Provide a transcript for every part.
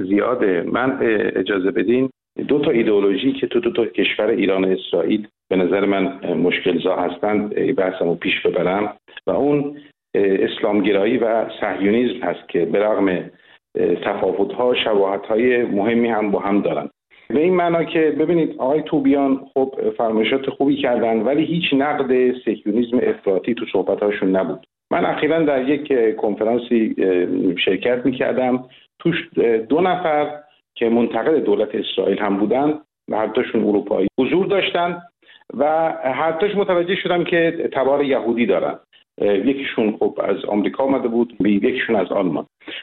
زیاده. من اجازه بدین دو تا ایدئولوژی که تو دو تا کشور ایران و اسرائیل به نظر من مشکل‌زا هستند بحثمو پیش ببرم و اون اسلامگرایی و صهیونیسم هست که به رغم تفاوت‌ها شباهت‌های مهمی هم با هم دارن. به این معنا که ببینید آقای توبیان خب فرمایشات خوبی کردن ولی هیچ نقد صهیونیسم افراطی تو صحبت‌هاشون نبود. من اخیراً در یک کنفرانسی شرکت می‌کردم، توش 2 نفر که منتقد دولت اسرائیل هم بودن و هر دوشون اروپایی حضور داشتن و هر دوش متوجه شدم که تبار یهودی دارن. یکیشون خب از آمریکا آمده بود، یکیشون از آلمان.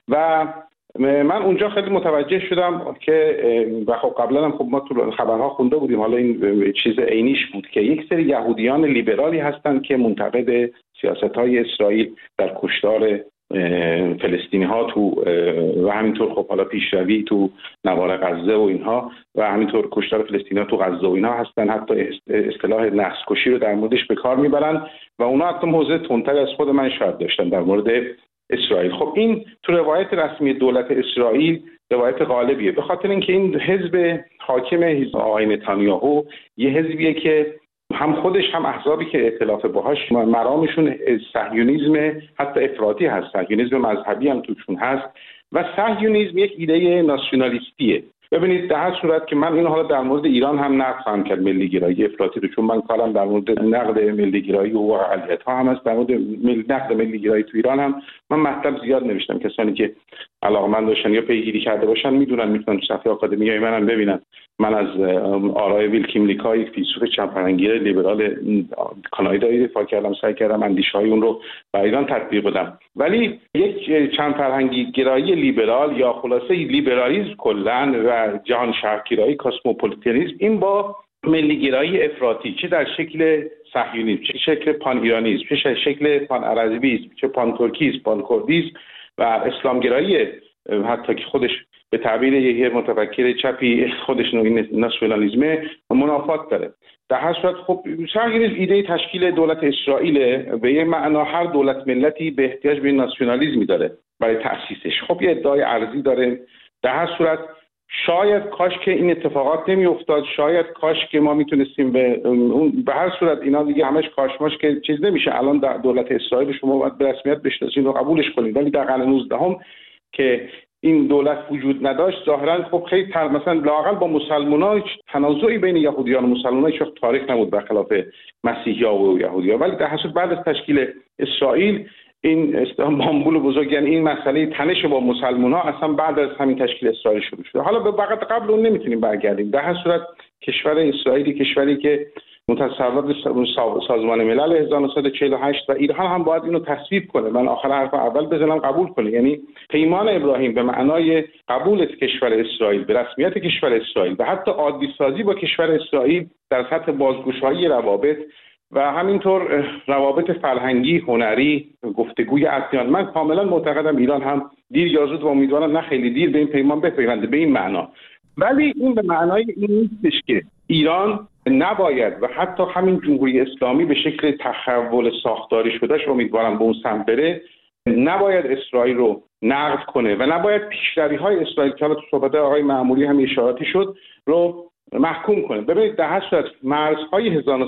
و من اونجا خیلی متوجه شدم که و خب قبلا هم خب ما تو خبرها خونده بودیم، حالا این چیز عینیش بود که یک سری یهودیان لیبرالی هستند که منتقد سیاست‌های اسرائیل در کشتار فلسطینی ها تو و همینطور خب حالا پیشروی تو نوار غزه و اینها و همینطور کشتار فلسطینی ها تو غزه و اینها هستن، حتی اصطلاح نسل کشی رو در موردش به کار میبرن و اونا حتی موضع تندتر از خود من شاید داشتن در مورد اسرائیل. خب این تو روایت رسمی دولت اسرائیل روایت غالبیه، به خاطر اینکه این حزب حاکم آقای نتانیاهو یه حزبیه که هم خودش هم احزابی که ائتلاف باهاش مرامشون صهیونیسم حتی افراطی هست، صهیونیسم مذهبی هم توشون هست و صهیونیسم یک ایده ناسیونالیستیه. ببینید در هر صورت که من اینو حالا در مورد ایران هم نقد خواهم کرد ملی گرایی افراطی رو، چون من کارم در مورد نقد ملی گرایی و اقلیت‌ها هم هست. در مورد نقد ملی گرایی تو ایران هم من مطلب زیاد نوشتم، کسانی که علاقه‌مند باشن یا پیگیری کرده باشن میتونن صفحه آکادمیای منم ببینن. من از آرای ویلکیم لیکای فیلسوف چپ‌فرهنگی لیبرال کانادایی دفاع کردم، سعی کردم اندیشه‌های اون رو بر ایران تطبیق بدم. ولی یک چند فرهنگی گرایی لیبرال یا خلاصه لیبرالیسم کلاً و جهان شهرگرایی کاسموپولیتانیسم این با ملی گرایی افراطی، چه در شکل صهیونیسم، چه شکل پان ایرانیسم، چه شکل پان عربیسم، چه پان ترکیسم، پان کردیسم و اسلام گرایی حتی که خودش به تعبیر یه متفکر چپی خودش این ناسیونالیسم منافات داره. در هر صورت خب صهیونیسم ایده تشکیل دولت اسرائیل به یه معنا هر دولت ملتی به احتیاج به ناسیونالیسمی داره برای تأسیسش. خب یه ادعای ارزی داره. در هر صورت شاید کاش که این اتفاقات نمی افتاد، شاید کاش که ما میتونستیم به هر صورت اینا دیگه همش کاشماش که چیز نمیشه. الان در دولت اسرائیل شما باید به رسمیت بشناسید و قبولش کنید، ولی در قرن 19 که این دولت وجود نداشت ظاهرا خب خیلی مثلا لااقل با مسلمان‌ها تنازعی بین یهودیان و مسلمان‌ها هیچ وقت تاریخ نبود برخلاف مسیحی‌ها و یهودی‌ها. ولی در حسب بعد از تشکیل اسرائیل این استانبول بزرگ، یعنی این مسئله تنش با مسلمان‌ها اصلا بعد از همین تشکیل اسرائیل شروع شد. حالا به وقت قبل اون نمیتونیم برگردیم. در هر صورت کشور اسرائیلی کشوری که متصوب سازمان ملل 1948 و ایران هم باید اینو تصویب کنه. من آخر حرف اول بزنم قبول کنه، یعنی پیمان ابراهیم به معنای قبول کشور اسرائیل به رسمیت کشور اسرائیل و حتی عادی سازی با کشور اسرائیل در سطح بازگشایی روابط و همینطور روابط فرهنگی، هنری، گفتگوی ادیان. من کاملا معتقدم ایران هم دیر یا زود و امیدوارم نه خیلی دیر به این پیمان بپیونده به این معنا. ولی این به معنای این نیستش که ایران نباید و حتی همین جمهوری اسلامی به شکل تحول ساختاری شدهش امیدوارم به اون سمت بره، نباید اسرائیل رو نقد کنه و نباید پیشروی‌های اسرائیل که حالا تو صحبت آقای معمولی هم اشاراتی شد رو محکوم کنه. ببینید در هر صورت مرزهای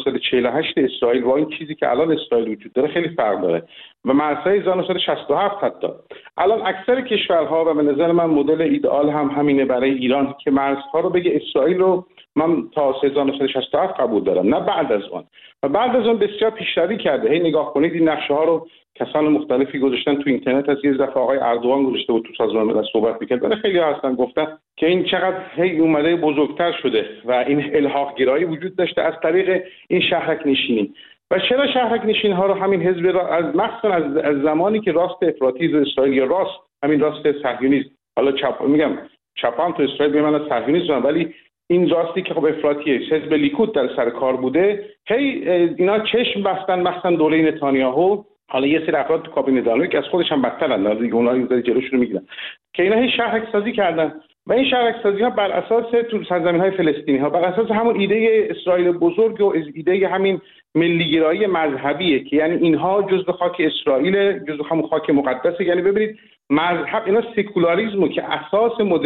1948 اسرائیل با این چیزی که الان اسرائیل وجود داره خیلی فرق داره و مرزهای 1967 حتی الان اکثر کشورها و به نظر من مدل ایدئال هم همینه برای ایران که مرزها رو بگه اسرائیل رو من تا 1967 قبول دارم، نه بعد از اون. و بعد از اون بسیار پیشروی کرده. هی نگاه کنید این نقشه ها رو کسان مختلفی گذاشتن تو اینترنت. از یه دفعه آقای اردوغان گذاشته بود تو سازمان ملل صحبت می‌کرد. ولی خیلی هستن گفتن که این چقدر هی اومده بزرگتر شده و این الحاق گرایی وجود داشته از طریق این شهرک نشینی. و چرا شهرک نشین ها رو همین حزب را از مخصوصا از زمانی که راست افراطی اسرائیل یا راست همین راست صهیونیسم، حالا چپ میگم چپان تو اسرائیل به من صهیونیسم، ولی این راستی که خب افراطیه حزب لیکود در سر کار بوده، هی اینا چشم بستن مثلا دوره نتانیاهو. حالا یه سری افراد تو کابینه دارن که از خودش هم بدترن، دیگه اونها این جلوش رو میگیرن که اینا هی شهرک سازی کردن و این شهرک سازی ها بر اساس تو سرزمین‌های فلسطینی ها بر اساس همون ایده اسرائیل بزرگ و ایده همین ملی‌گرایی مذهبیه که یعنی اینها جزء خاک اسرائیل، جزء همون خاک مقدسه. یعنی ببینید مذهب اینا سکولاریسمو که اساس